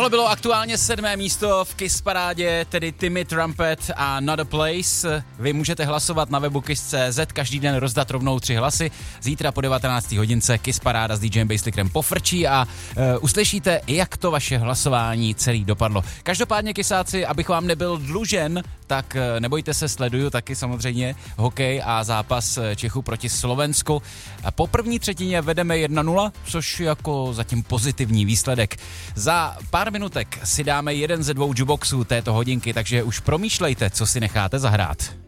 Tohle bylo aktuálně 7. místo v Kiss parádě, tedy Timmy Trumpet a Not a Place. Vy můžete hlasovat na webu kiss.cz, každý den rozdat rovnou 3 hlasy. Zítra po 19. hodince Kiss paráda s DJem Bassleykrem pofrčí a uslyšíte, jak to vaše hlasování celý dopadlo. Každopádně, kysáci, abych vám nebyl dlužen, tak nebojte se, sleduju taky samozřejmě hokej a zápas Čechů proti Slovensku. Po první třetině vedeme 1-0, což jako zatím pozitivní výsledek. Za pár minutek si dáme jeden ze 2 jukeboxů této hodinky, takže už promýšlejte, co si necháte zahrát.